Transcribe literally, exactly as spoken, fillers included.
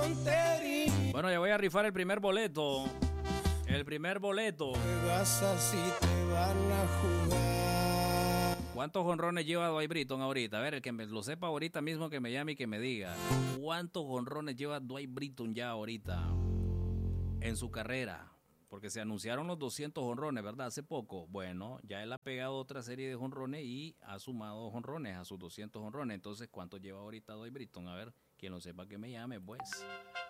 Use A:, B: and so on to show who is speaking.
A: tontería.
B: Bueno, ya voy a rifar el primer boleto. El primer boleto.
A: Juegas así, te van a jugar.
B: ¿Cuántos jonrones lleva Dwight Britton ahorita? A ver, el que me lo sepa ahorita mismo que me llame y que me diga. ¿Cuántos jonrones lleva Dwight Britton ya ahorita en su carrera? Porque se anunciaron los doscientos jonrones, ¿verdad? Hace poco. Bueno, ya él ha pegado otra serie de jonrones y ha sumado jonrones a sus doscientos jonrones. Entonces, ¿cuántos lleva ahorita Dwight Britton? A ver, quien lo sepa que me llame, pues.